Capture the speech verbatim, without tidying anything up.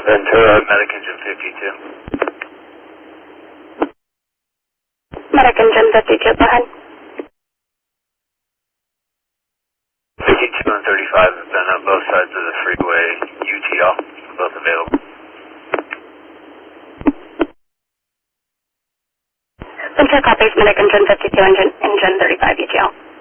Ventura, Medic Engine fifty-two. Medic Engine fifty-two, go ahead. fifty-two and thirty-five have been on both sides of the freeway, U T L, both available. Ventura copies, Medic Engine fifty-two, Engine, Engine thirty-five, U T L.